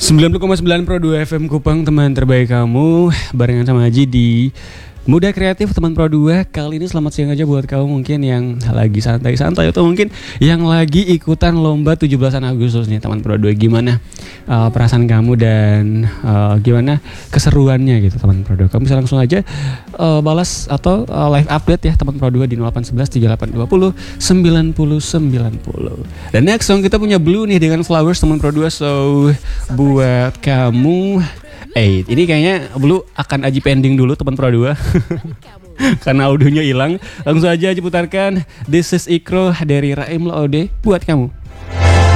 90,9 Pro 2 FM Kupang, teman terbaik kamu. Barengan sama Aji di Muda Kreatif teman Pro 2. Kali ini selamat siang aja buat kamu mungkin yang lagi santai-santai atau mungkin yang lagi ikutan lomba 17 Agustus nih teman Pro 2. Gimana perasaan kamu dan gimana keseruannya gitu teman Pro 2. Kamu bisa langsung aja balas atau live update ya teman Pro 2 di 0811 3820 9090. Dan next song kita punya Blue nih dengan Flowers teman Pro 2. So buat kamu ini kayaknya Blue akan Aji pending dulu teman Pro 2 karena audionya hilang. Langsung aja Aji putarkan This is Ikro dari Raim Laode buat kamu.